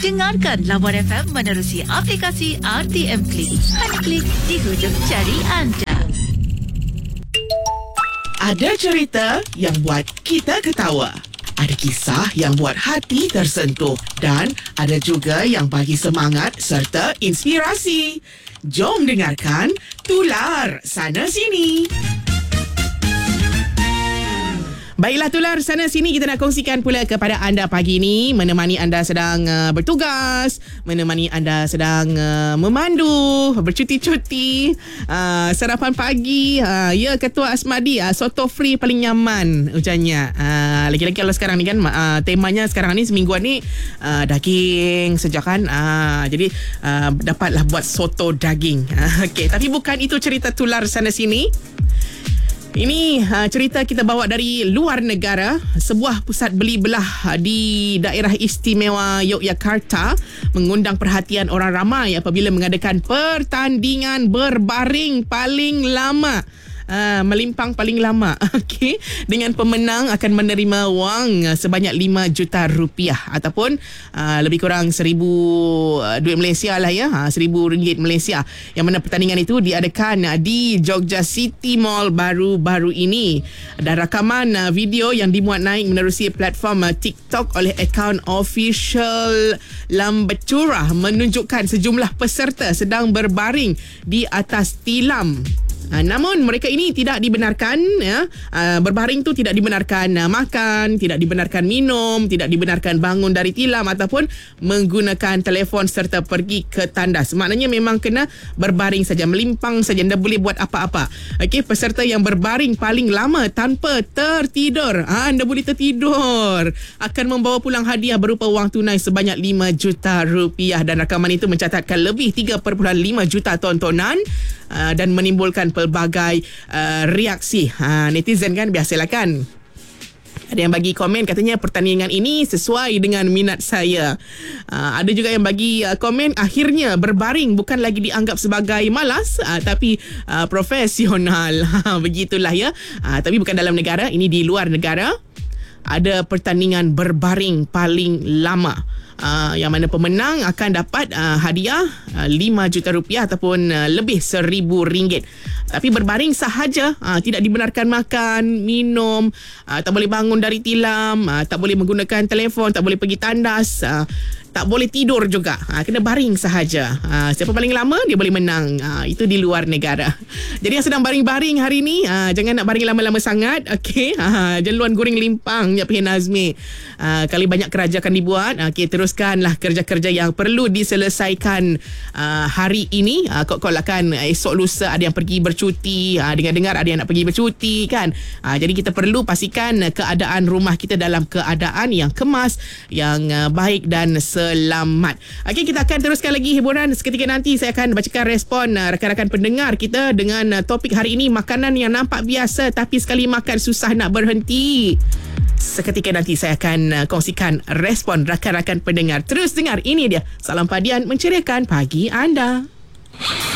Dengarkan Labuan FM menerusi aplikasi RTM Klik. Hanya klik di hujung jari anda. Ada cerita yang buat kita ketawa. Ada kisah yang buat hati tersentuh. Dan ada juga yang bagi semangat serta inspirasi. Jom dengarkan Tular Sana Sini. Baiklah Tular Sana Sini, kita nak kongsikan pula kepada anda pagi ini, menemani anda sedang bertugas, menemani anda sedang memandu, bercuti-cuti, sarapan pagi. Ya, Ketua Asmadi, soto free paling nyaman ujarnya. Lagi-lagi kalau sekarang ni kan, temanya sekarang ni semingguan ni daging sejak kan. Jadi dapatlah buat soto daging. Okey, tapi bukan itu cerita Tular Sana Sini. Ini cerita kita bawa dari luar negara. Sebuah pusat beli belah di daerah istimewa Yogyakarta mengundang perhatian orang ramai apabila mengadakan pertandingan berbaring paling lama. Melimpang paling lama. Okey, dengan pemenang akan menerima wang sebanyak 5 juta rupiah ataupun lebih kurang 1,000 duit Malaysia lah ya, 1,000 ringgit Malaysia. Yang mana pertandingan itu diadakan di Jogja City Mall baru-baru ini. Dan rakaman video yang dimuat naik menerusi platform TikTok oleh akaun official Lambecura menunjukkan sejumlah peserta sedang berbaring di atas tilam. Namun mereka ini tidak dibenarkan ya, berbaring tu tidak dibenarkan makan, tidak dibenarkan minum, tidak dibenarkan bangun dari tilam ataupun menggunakan telefon serta pergi ke tandas. Maknanya memang kena berbaring saja, melimpang saja, anda boleh buat apa-apa. Okey, peserta yang berbaring paling lama tanpa tertidur, anda boleh tertidur, akan membawa pulang hadiah berupa wang tunai sebanyak 5 juta rupiah. Dan rakaman itu mencatatkan lebih 3.5 juta tontonan dan menimbulkan pelbagai reaksi. Netizen kan, biasalah kan. Ada yang bagi komen katanya pertandingan ini sesuai dengan minat saya. Ada juga yang bagi komen akhirnya berbaring bukan lagi dianggap sebagai malas tapi profesional. Begitulah ya. Tapi bukan dalam negara, ini di luar negara. Ada pertandingan berbaring paling lama. Yang mana pemenang akan dapat hadiah 5 juta rupiah ataupun lebih 1,000 ringgit. Tapi berbaring sahaja, tidak dibenarkan makan, minum, tak boleh bangun dari tilam, tak boleh menggunakan telefon, tak boleh pergi tandas, tak boleh tidur juga. Kena baring sahaja. Siapa paling lama dia boleh menang. Itu di luar negara. Jadi yang sedang baring-baring hari ni, jangan nak baring lama-lama sangat. Okey, jaluan goreng limpang ya Pihak Nazmi. Kali banyak kerja akan dibuat. Okey, teruskanlah kerja-kerja yang perlu diselesaikan hari ini. Kok akan esok lusa ada yang pergi bercuti. Dengar-dengar ada yang nak pergi bercuti kan. Jadi kita perlu pastikan keadaan rumah kita dalam keadaan yang kemas, yang baik dan selamat. Okey, kita akan teruskan lagi hiburan. Seketika nanti saya akan bacakan respon rakan-rakan pendengar kita dengan topik hari ini, makanan yang nampak biasa tapi sekali makan susah nak berhenti. Seketika nanti saya akan kongsikan respon rakan-rakan pendengar. Terus dengar, ini dia Salam Padian menceriakan pagi anda.